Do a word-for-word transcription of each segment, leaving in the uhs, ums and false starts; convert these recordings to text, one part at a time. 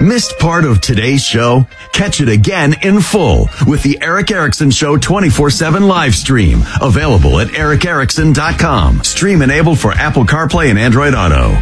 Missed part of today's show? Catch it again in full with the Eric Erickson Show twenty-four seven live stream. Available at eric erickson dot com. Stream enabled for Apple CarPlay and Android Auto.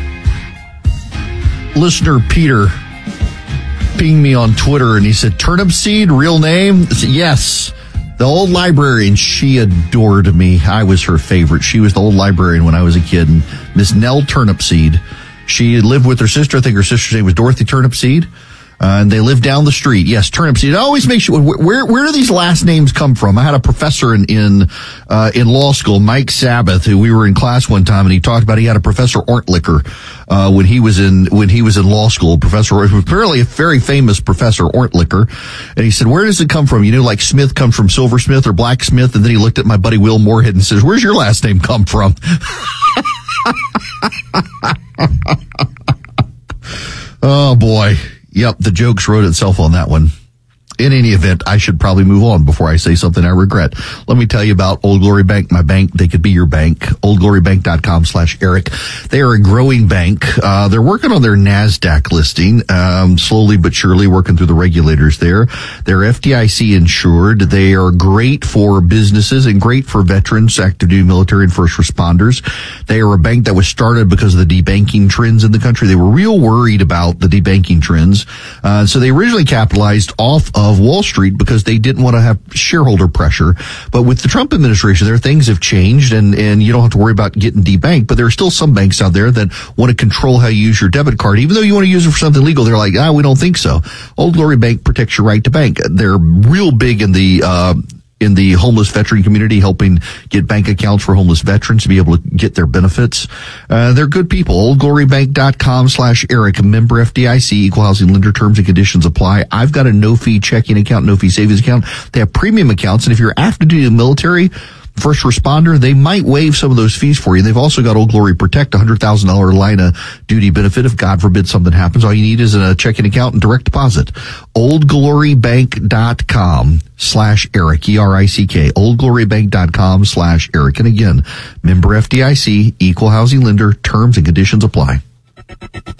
Listener Peter pinged me on Twitter and he said, Turnip Seed, real name? I said, yes. The old librarian, she adored me. I was her favorite. She was the old librarian when I was a kid. And Miss Nell Turnipseed. She lived with her sister. I think her sister's name was Dorothy Turnipseed. Uh, and they lived down the street. Yes, Turnipseed. It always makes you, where, where do these last names come from? I had a professor in, in, uh, in law school, Mike Sabbath, who we were in class one time, and he talked about he had a Professor Ortlicker, uh, when he was in, when he was in law school. Professor, apparently a very famous Professor Ortlicker. And he said, where does it come from? You know, like Smith comes from Silversmith or Blacksmith. And then he looked at my buddy Will Moorhead and says, where's your last name come from? Oh boy. Yep, the jokes wrote itself on that one. In any event, I should probably move on before I say something I regret. Let me tell you about Old Glory Bank, my bank. They could be your bank. old glory bank dot com slash Eric. They are a growing bank. Uh, they're working on their NASDAQ listing, um, slowly but surely working through the regulators there. They're F D I C insured. They are great for businesses and great for veterans, active duty military, and first responders. They are a bank that was started because of the debanking trends in the country. They were real worried about the debanking trends. Uh, so they originally capitalized off of of Wall Street because they didn't want to have shareholder pressure. But with the Trump administration, there things have changed, and, and you don't have to worry about getting debanked. But there are still some banks out there that want to control how you use your debit card. Even though you want to use it for something legal, they're like, ah, we don't think so. Old Glory Bank protects your right to bank. They're real big in the, uh, in the homeless veteran community, helping get bank accounts for homeless veterans to be able to get their benefits. Uh, they're good people. old glory bank dot com slash Eric, a member F D I C, equal housing lender, terms and conditions apply. I've got a no-fee checking account, no-fee savings account. They have premium accounts, and if you're active duty military, first responder, they might waive some of those fees for you. They've also got Old Glory Protect, a one hundred thousand dollars line of duty benefit. If God forbid something happens, all you need is a checking account and direct deposit. old glory bank dot com slash Eric, E R I C K. old glory bank dot com slash Eric. And again, member F D I C, equal housing lender, terms and conditions apply.